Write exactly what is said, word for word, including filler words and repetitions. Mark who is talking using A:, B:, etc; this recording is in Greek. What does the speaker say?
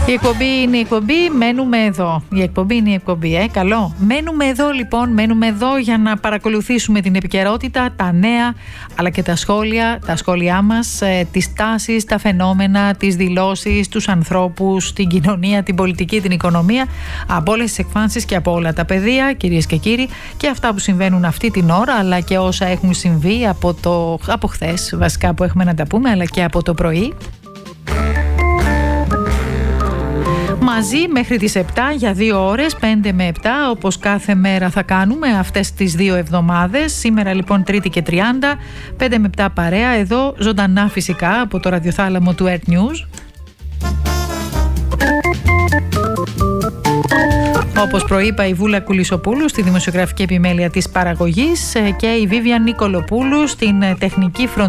A: Η εκπομπή είναι η εκπομπή, μένουμε εδώ. Η εκπομπή είναι η εκπομπή, ε, καλό. Μένουμε εδώ λοιπόν, μένουμε εδώ για να παρακολουθήσουμε την επικαιρότητα, τα νέα, αλλά και τα σχόλια, τα σχόλιά μας, ε, τις τάσεις, τα φαινόμενα, τις δηλώσεις, τους ανθρώπους, την κοινωνία, την πολιτική, την οικονομία, από όλες τις εκφάνσεις και από όλα τα πεδία, κυρίες και κύριοι, και αυτά που συμβαίνουν αυτή την ώρα, αλλά και όσα έχουν συμβεί από, το, από χθες, βασικά που έχουμε να τα πούμε, αλλά και από το πρωί. Μαζί μέχρι τις επτά για δύο ώρες, πέντε με επτά, όπως κάθε μέρα θα κάνουμε αυτές τις δύο εβδομάδες. Σήμερα λοιπόν Τρίτη και τριάντα, πέντε με επτά παρέα, εδώ ζωντανά φυσικά από το ραδιοθάλαμο του Earth News. Όπως προείπα, η Βούλα Κουλισοπούλου στη δημοσιογραφική επιμέλεια της παραγωγής και η Βίβιαν Νικολοπούλου στην τεχνική φροντίδα.